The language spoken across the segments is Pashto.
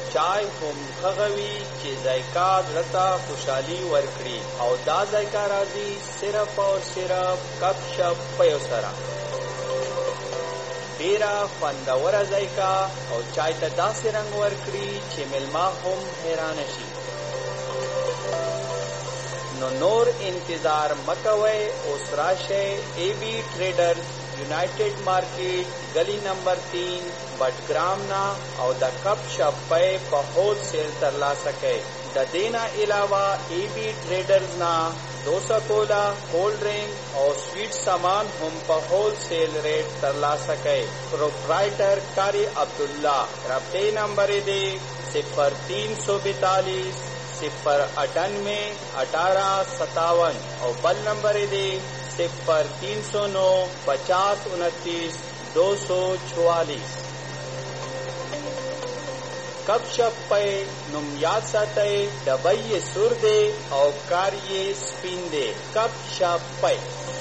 چای هم خغوي چې ذایقه درته خوشحالي ورکړي او دا ذایقه راځي صرف او صرف کپ شپ پیو سره. ډیره خوندوره ذایقه او چای ته داسې رنګ ورکړي چې مېلمه هم حیرانه شي. نو نور انتظار مکوئ، اوس راشئ اے بی ټریډرز یونائټډ مارکیټ گلی نمبر 3 بټګرام نا او د کپ شپ په هول سیل ترلاسه کړئ. د دینا علاوه اے بی ټریډرز نا 200 کولا کولډ ډرینک او سویټ سامان هم په هول سیل ریٹ ترلاسه کړئ. پروپرائٹر قاری عبداللہ. رابطے نمبر دے 0342 0981857 اور بل نمبر دے 0309 5029 244. کپ شپ پہ نم یاد ساتئ ڈبئی سر دے او کار یہ سپین دے. کپ شپ پہ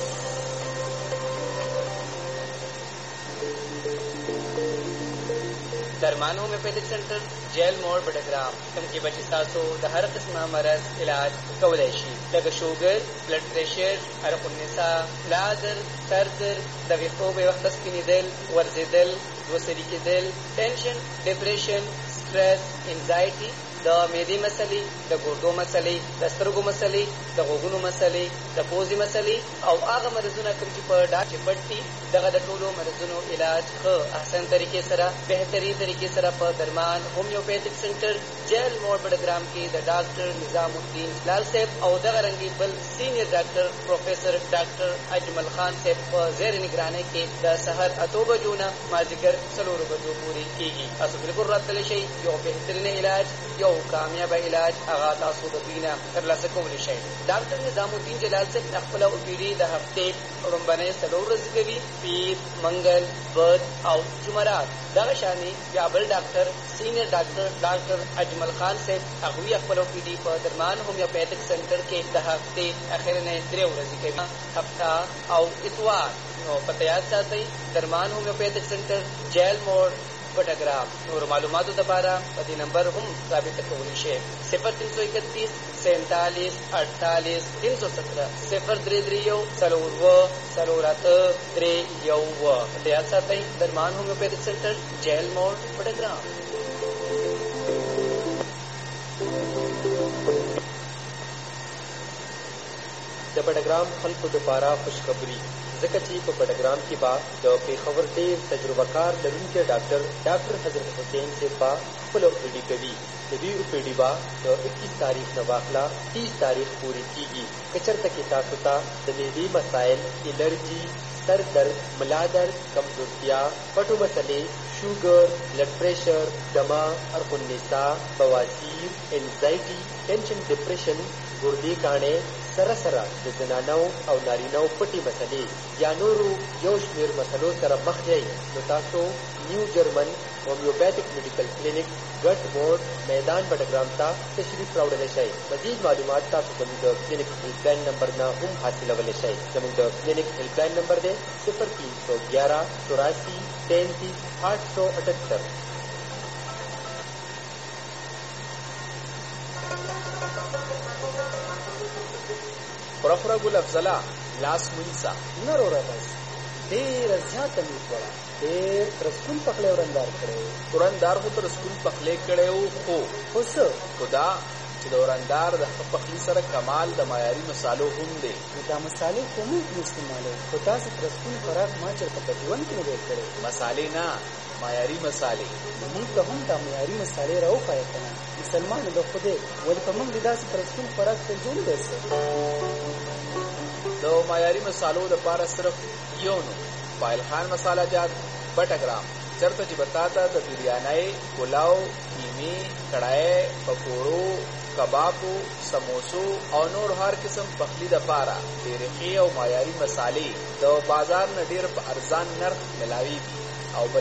درمان ہومیوپیتھک سینٹر جیل موڑ بٹگرام کم کی بچی ساسو د هر قسمه مرض علاج کولای شي لکه شوګر، بلډ پریشر، عرق النساء، لادر، سردر، د ویښتو به وخت سپینېدل، ورزېدل، دوسری کېدل، ټینشن، ډیپریشن، سټرس، انزایټي، د معدې مسلې، د ګردو مسلې، د سترګو مسلې، د غوږونو مسلې، د پوزې مسلې او هغه مرضونه کوم چې په ډاکټر پټ دي دغه د ټولو مرضونو علاج ښه احسن طریقې سره بهتري طریقې سره په درمان هومیوپیتھک سینټر جیل موړ بډګرام کې د ډاکټر نظام الدین لال صاحب او دغه رنګي بل سینیئر ډاکټر پروفیسر ډاکټر اجمل خان صاحب په زیر نگرانۍ کې د سحر 8 بجو نه مازدیګر 4 بجو پورې کېږي. تاسو بالکل راتلی شئ. یو بهترینه علاج، یو کامیاب علاج هغه تاسو د دوی نه ترلاسه کولی شئ. ډاکټر نظام الدین جلال صاحب خپله اوپیډي د هفتې لومبنۍ 4 ورځې کوي، پیر، منګل، بد او جمعرات. دغه شانې بیا بل ډاکټر سینیئر ډاکټر اجمل خان صاحب هغوی خپله اوپیډي په درمان هومیوپیتھک سینټر کې د هفتې اخرنۍ 3 ورځې کوي، هفته او اتوار. نو پته یاد ساتئ درمان هومیوپیتھک سینټر جیل موړ بټګرام. نور معلوماتو لپاره په دې نمبر هم رابطه کولی شئ. 0331 47 48 317 033 4 یاد ساتئ درمان هومیوپیتھک سینټر جیل موړ بټګرام. د بډګرام خلکو لپاره خوشخبري، ځکه چې په بډګرام کې به د پېښور ډېر تجربه کار لرونکی ډاکټر حضرت حسین صاحب خپله اوپیډي کوي. د دوی اوپیډي به د 21 تاریخ نه واخله 30 تاریخ پورې کېږي. که چېرته کې تاسو ته د معدې مسایل، الرجي، سر درد، ملا درد، کمزورتیا، پټو مسلې، شوګر، بلډ پریشر، دمه، عرق النساء، بواسیر، انزایټي، ټینشن، ډیپریشن، ګردې کاڼې، سره د زنانو او نارینهو پټې مسلې یا نورو یو شمېر مسلو سره مخ یې، نو تاسو نیو جرمن هومیوپیتھک میډیکل کلینک ګټ موډ میدان بډګرام ته تشریف راوړلی شئ. مزید معلومات تاسو زموږ د کلینک هیلپلاین نمبر نه هم حاصلولی شئ. زموږ د کلینک هیلپلاین نمبر دی 0311 84 33 878. پرفره ګل افضله لاس منسا نروره بس ډېره زیاته مې وکړه، ډېر رسکون پخلی ورندار کړی و. ورندار خو ته رسکون پخلی کړی و، خو څه خو دا چې د ورندار د ښه پخلي سره کمال د معیاري مسالو هم دی. نو دا مسالې خو موږ استعمالوو، خو داسې رسکون خوراک ما چېرته په ژوند کې نه دی کړی. مسالې نه، معیاري مسالې. موږ ته هم دا معیاري مسالې راوښایه که نه. مسلمانو د خدای ولې په موږ د داسې رسکون خوراک ته جوړ دی څه؟ د معیاري مسالو لپاره صرف یو نوم، فایل خان مساله جات بټګرام. چېرته چې به تا ته د بریانۍ، پلاو، کیمې، کړای، پکوړو، کبابو، سموسو او نور هر قسم پخلي دپاره ډېرې ښې او معیاري مسالې د بازار نه ډېر په ارزان نرخ ملاویږي او